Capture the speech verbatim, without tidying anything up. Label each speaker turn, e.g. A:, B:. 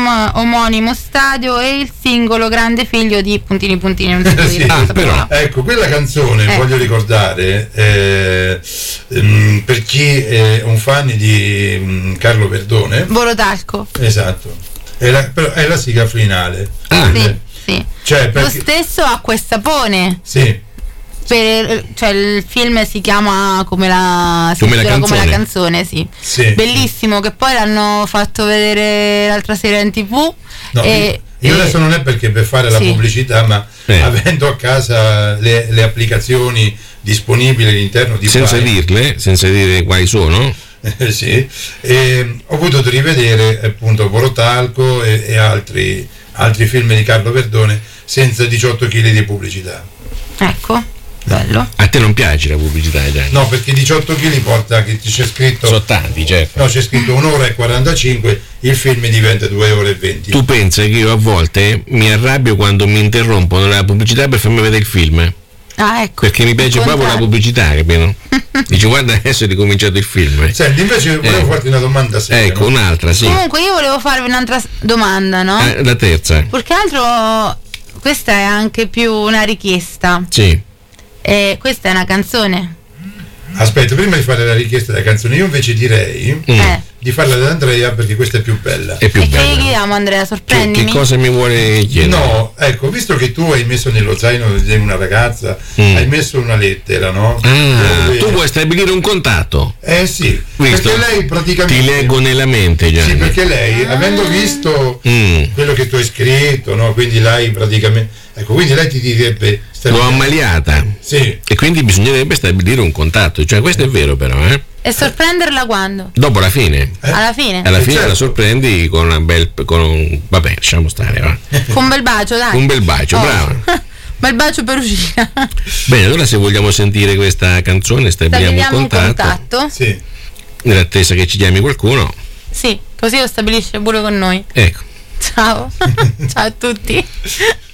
A: om- omonimo stadio e il singolo grande figlio di puntini puntini non so
B: sì,
A: dire
B: ah, però, ecco, quella canzone eh. voglio ricordare eh, ehm, per chi è un fan di mh, Carlo Verdone,
A: Borotalco,
B: esatto, è la, però è la sigla finale.
A: Ah. Sì, sì.
B: Cioè, perché...
A: lo stesso Acqua e Sapone.
B: Sì.
A: Per, cioè il film si chiama come la, si
C: come la canzone,
A: come la canzone sì.
B: Sì.
A: Bellissimo, che poi l'hanno fatto vedere l'altra sera in tv.
B: No,
A: e,
B: io
A: e,
B: adesso non è perché per fare la
A: sì.
B: pubblicità, ma eh. avendo a casa le, le applicazioni disponibili all'interno di
C: senza
B: Fire,
C: dirle, senza dire quali sono,
B: eh, sì, e ho potuto rivedere appunto Borotalco e, e altri, altri film di Carlo Verdone senza diciotto chili di pubblicità.
A: Ecco. Bello.
C: A te non piace la pubblicità, Gianni?
B: No, perché diciotto chili porta che c'è scritto.
C: Sono tanti, certo.
B: No, c'è scritto un'ora e quarantacinque, il film diventa due ore e venti.
C: Tu pensa che io a volte mi arrabbio quando mi interrompono la pubblicità per farmi vedere il film?
A: Ah, ecco.
C: Perché mi piace proprio la pubblicità, capito? Dici, guarda, adesso è ricominciato il film.
B: Senti, invece volevo eh. farti una domanda seria.
C: Ecco, no? un'altra, sì.
A: Comunque io volevo farvi un'altra domanda, no?
C: Eh, la terza.
A: Perché altro questa è anche più una richiesta.
C: Sì.
A: Eh, questa è una canzone.
B: Aspetta, prima di fare la richiesta della canzone, io invece direi
A: mm. eh.
B: di farla da Andrea perché questa è più bella.
C: È più
A: e
C: bella.
A: che chiediamo, Andrea? Sorprendimi.
C: Che, che cosa mi vuole chiedere?
B: No, ecco, visto che tu hai messo nello zaino di una ragazza, mm. hai messo una lettera, no?
C: Ah, dove... tu vuoi stabilire un contatto?
B: Eh sì,
C: visto?
B: Perché lei praticamente...
C: Ti leggo nella mente, Gianni.
B: Sì, perché lei, ah. avendo visto
C: mm.
B: quello che tu hai scritto, no? Quindi lei praticamente... Ecco, quindi lei ti direbbe...
C: L'ho ammaliata.
B: Sì.
C: E quindi bisognerebbe stabilire un contatto. Cioè, questo è vero però, eh?
A: E sorprenderla quando?
C: Dopo la fine.
A: Eh? Alla fine?
C: Alla fine
B: certo.
C: la sorprendi con una bel... con un... vabbè, lasciamo stare, va.
A: Con un bel bacio, dai.
C: Un bel bacio, oh. brava.
A: Bel bacio Perugina.
C: Bene, allora se vogliamo sentire questa canzone stabiliamo un contatto.
A: un contatto.
B: Sì.
C: Nell'attesa che ci chiami qualcuno.
A: Sì, così lo stabilisce pure con noi.
C: Ecco.
A: Ciao. Ciao a tutti.